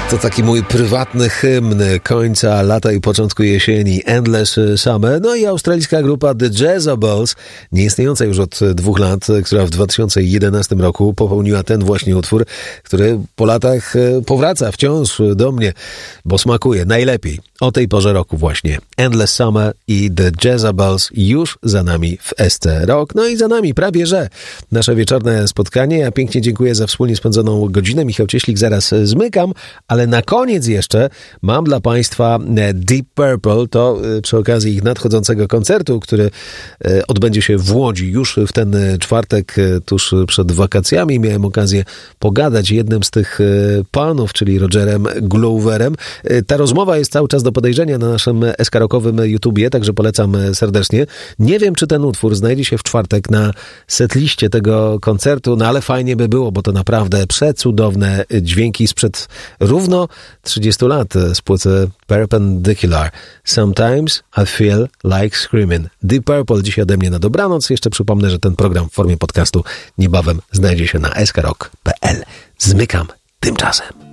To taki mój prywatny hymn końca lata i początku jesieni, Endless Summer. No i australijska grupa The Jezebels, nieistniejąca już od 2 lat, która w 2011 roku popełniła ten właśnie utwór, który po latach powraca wciąż do mnie, bo smakuje najlepiej. O tej porze roku właśnie. Endless Summer i The Jezebels już za nami w SC Rock. No i za nami prawie, że nasze wieczorne spotkanie. Ja pięknie dziękuję za wspólnie spędzoną godzinę. Michał Cieślik, zaraz zmykam, ale na koniec jeszcze mam dla Państwa Deep Purple. To przy okazji ich nadchodzącego koncertu, który odbędzie się w Łodzi już w ten czwartek, tuż przed wakacjami. Miałem okazję pogadać jednym z tych panów, czyli Rogerem Gloverem. Ta rozmowa jest cały czas do podejrzenia na naszym SK-Rockowym YouTubie, także polecam serdecznie. Nie wiem, czy ten utwór znajdzie się w czwartek na setliście tego koncertu, no ale fajnie by było, bo to naprawdę przecudowne dźwięki sprzed równo 30 lat z płyty Perpendicular. Sometimes I feel like screaming. Deep Purple dzisiaj ode mnie na dobranoc. Jeszcze przypomnę, że ten program w formie podcastu niebawem znajdzie się na skrock.pl. Zmykam tymczasem.